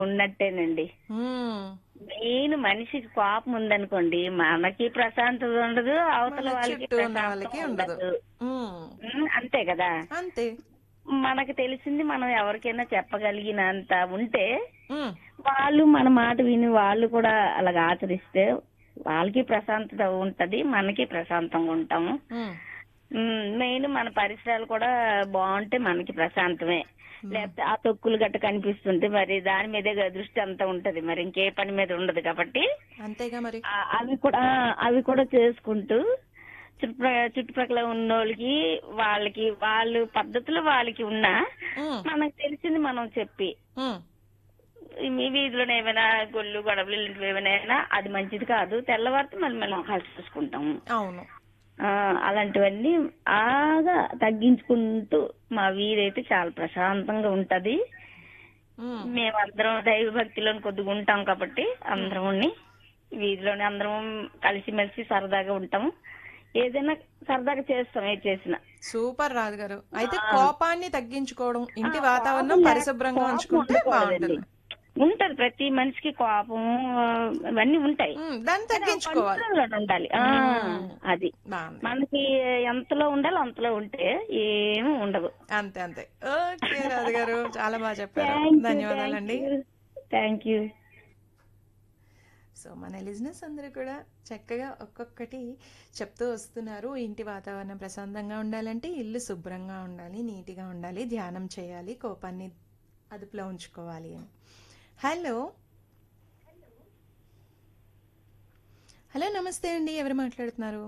ఉన్నట్టేనండి. హ్మ్. మెయిన్ మనిషికి కోపం ఉందనుకోండి, మనకి ప్రశాంతత ఉండదు, అవతల మన వాళ్ళకి చుట్టూ ఉన్న ప్రశాంతం వాళ్ళకి ఉండదు. ఉండదు. హ్మ్. అంతే కదా! అంతే. మనకు తెలిసింది మనం ఎవరికైనా చెప్పగలిగినంత ఉంటే, హ్మ్. వాళ్ళు మన మాట విని వాళ్ళు కూడా అలాగ ఆచరిస్తే, వాళ్ళకి ప్రశాంతత ఉంటది. మనకి ప్రశాంతంగా ఉంటాము. హ్మ్. మెయిన్ మన పరిసరాలు కూడా బావుంటే మనకి ప్రశాంతమే. హ్మ్. లేకపోతే ఆ తొక్కులు గట్ట కనిపిస్తుంటే మరి దాని మీదే దృష్టి అంతా ఉంటది. మరి ఇంకే పని మీద ఉండదు కాబట్టి అంతేగా మరి. అవి కూడా చేసుకుంటూ చుట్టుపక్కల ఉన్నోళ్ళకి వాళ్ళకి వాళ్ళు పద్ధతులు వాళ్ళకి ఉన్నా హ్మ్. మనకు తెలిసింది మనం చెప్పి హ్మ్. మీ వీధిలోనే ఏమైనా గొల్లు గొడవలు ఇలాంటివి ఏమైనా అయినా అది మంచిది కాదు. తెల్లవారితే మళ్ళీ మనం చూసుకుంటాము. అవును. అలాంటివన్నీ బాగా తగ్గించుకుంటూ మా వీధైతే చాలా ప్రశాంతంగా ఉంటది. హ్మ్. మేమందరం దైవ భక్తిలో కొద్దిగా ఉంటాం కాబట్టి హ్మ్. అందరం వీధిలోనే అందరం కలిసిమెలిసి సరదాగా ఉంటాము. ఏదైనా సరదాగా చేస్తాం ఏది చేసినా. సూపర్ రాజుగారు. అయితే ఆ కోపాన్ని తగ్గించుకోవడం, ఇంటి కోపం వాతావరణం పరిశుభ్రంగా కోపం ఉంచుకుంటే ఉండకూడదండి. బావుంటుంది. ఉంటది ప్రతి మనిషికి కోపం ఇవన్నీ ఉంటాయి. దాన్ని కానీ ఆ తగ్గించుకోవాలి. కంట్రోల్‌లో ఉండాలి. హ్మ్. అది. బావుంది. మనకి ఎంతలో ఉండాలో అంతలో ఉంటే ఏమీ ఉండదు. అంతే. అంతే. ఓకే రాజుగారు. చాలా చెప్పారు. Thank you. థ్యాంక్ ధన్యవాదాలండి. యూ. Thank you. సో, మన లిజినెస్ అందరూ కూడా చక్కగా ఒక్కొక్కటి చెప్తూ వస్తున్నారు. ఇంటి వాతావరణం ప్రశాంతంగా ఉండాలంటే ఇల్లు శుభ్రంగా ఉండాలి, నీట్‌గా ఉండాలి, ధ్యానం చేయాలి, కోపాన్ని అదుపులో ఉంచుకోవాలి అని. హలో! హలో! నమస్తే అండి. ఎవరు మాట్లాడుతున్నారు?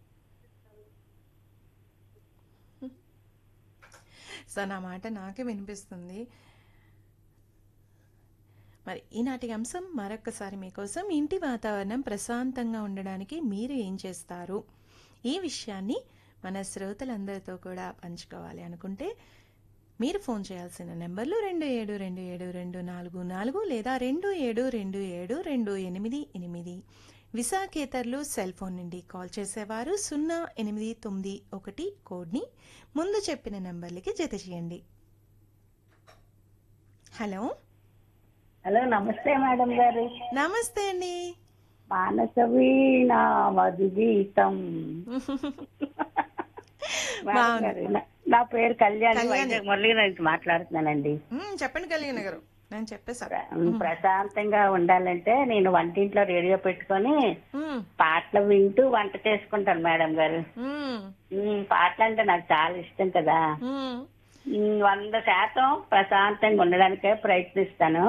సో, నా మాట నాకే వినిపిస్తుంది. మరి ఈనాటి అంశం మరొక్కసారి మీకోసం ఇంటి వాతావరణం ప్రశాంతంగా ఉండడానికి మీరు ఏం చేస్తారు? ఈ విషయాన్ని మన శ్రోతలందరితో కూడా పంచుకోవాలి అనుకుంటే మీరు ఫోన్ చేయాల్సిన నెంబర్లు 27272444 లేదా 27272888. విశాఖేతరులు సెల్ ఫోన్ నుండి కాల్ చేసేవారు 0891 కోడ్ని ముందు చెప్పిన నెంబర్లకి జత చేయండి. హలో! హలో నమస్తే మేడం గారు. నమస్తే అండి. మానస వీణ మధుగీతం. మేడం బాగుంది. గారు నా పేరు కళ్యాణి, కళ్యాణి. వైజాగ్ మురళీ నుంచి మాట్లాడుతున్నానండి. చెప్పండి కళ్యాణి గారు. నేను చెప్పేసా. ప్రశాంతంగా ఉండాలంటే నేను వంటింట్లో రేడియో పెట్టుకొని పాటలు వింటూ వంట చేసుకుంటాను మేడం గారు. పాటలు అంటే నాకు చాలా ఇష్టం కదా. 100% ప్రశాంతంగా ఉండడానికే ప్రయత్నిస్తాను.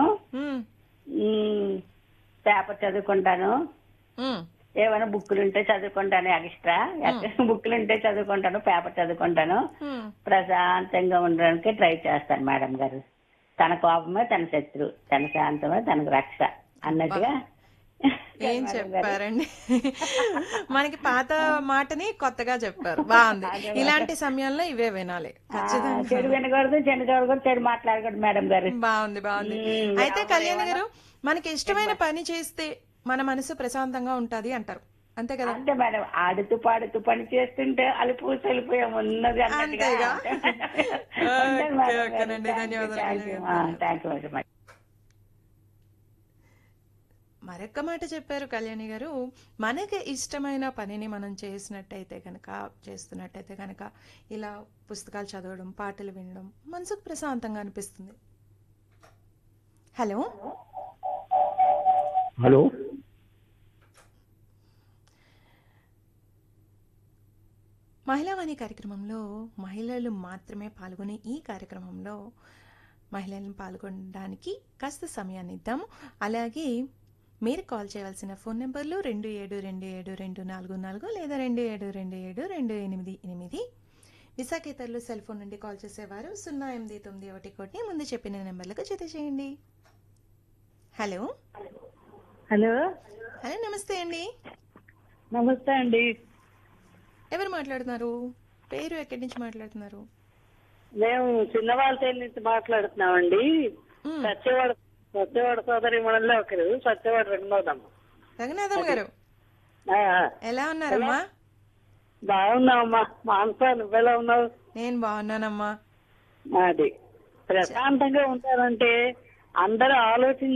పేపర్ చదువుకుంటాను, ఏమైనా బుక్కులు ఉంటే చదువుకుంటాను, ఎక్స్ట్రా బుక్కులు ఉంటే చదువుకుంటాను, పేపర్ చదువుకుంటాను. ప్రశాంతంగా ఉండడానికి ట్రై చేస్తాను మేడం గారు. తన కోపమే తన శత్రు, తన శాంతమే తనకు రక్ష అన్నట్టుగా. ఏం చెప్పారండి. మనకి పాత మాటని కొత్తగా చెప్పారు. బాగుంది. ఇలాంటి సమయంలో ఇవే వినాలి. చెడు వినకూడదు, చెడు మాట్లాడకూడదు మేడం గారు. బాగుంది. అయితే కళ్యాణి గారు, మనకి ఇష్టమైన పని చేస్తే మన మనసు ప్రశాంతంగా ఉంటది అంటారు. అంతే కదా? అంతే మేడం. ఆడుతూ పాడుతూ పని చేస్తుంటే అలుపు సలిపోయాం ఉన్నది అంతేగా. ఓకేనండి. ధన్యవాదాలు. మరొక్క మాట చెప్పారు కళ్యాణి గారు. మనకి ఇష్టమైన పనిని మనం చేస్తున్నట్టయితే కనుక ఇలా పుస్తకాలు చదవడం, పాటలు వినడం మనసుకు ప్రశాంతంగా అనిపిస్తుంది. హలో! హలో! మహిళావాణి కార్యక్రమంలో మహిళలు మాత్రమే పాల్గొనే ఈ కార్యక్రమంలో మహిళలను పాల్గొనడానికి కాస్త సమయాన్ని ఇద్దాము. అలాగే మీరు కాల్ చేయవలసిన ఫోన్ నెంబర్లు 27272444 లేదా 27272888. విశాఖేతరులు సెల్ ఫోన్ నుండి కాల్ చేసేవారు 0891 కోడ్ని ముందు చెప్పిన నెంబర్లకు జత చేయండి. హలో! హలో! హలో! నమస్తే అండి. నమస్తే అండి. ఎవరు మాట్లాడుతున్నారు? పేరు ఎక్కడి నుంచి మాట్లాడుతున్నారు? మేము చిన్నవాళ్ళ నుంచి మాట్లాడుతున్నామండి. సత్యవాడ సోదరి మనల్లో ఒకరు, సత్యవాడ రంగనాథం గారు ఎలా ఉన్నారమ్మా? బాగున్నావమ్మా. మానస, నువ్వెలా ఉన్నావు? నేను బాగున్నానమ్మా. అది ప్రశాంతంగా ఉంటారంటే అందరూ ఆలోచన